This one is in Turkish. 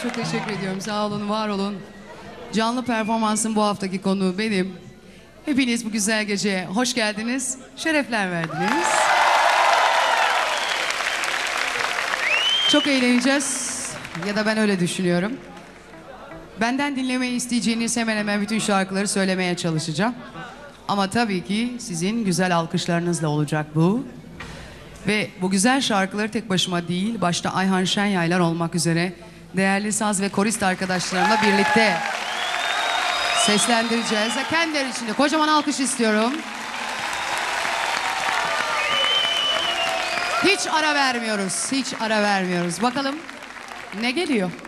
çok teşekkür ediyorum. Sağ olun, var olun. Canlı performansın bu haftaki konuğu benim. Hepiniz bu güzel geceye hoş geldiniz, şerefler verdiniz. Çok eğleneceğiz, ya da ben öyle düşünüyorum. Benden dinlemeyi isteyeceğiniz hemen hemen bütün şarkıları söylemeye çalışacağım. Ama tabii ki sizin güzel alkışlarınızla olacak bu. Ve bu güzel şarkıları tek başıma değil, başta Ayhan Şenyaylar olmak üzere değerli saz ve korist arkadaşlarımla birlikte seslendireceğiz. Kendileri için de kocaman alkış istiyorum. Hiç ara vermiyoruz, hiç ara vermiyoruz. Bakalım ne geliyor?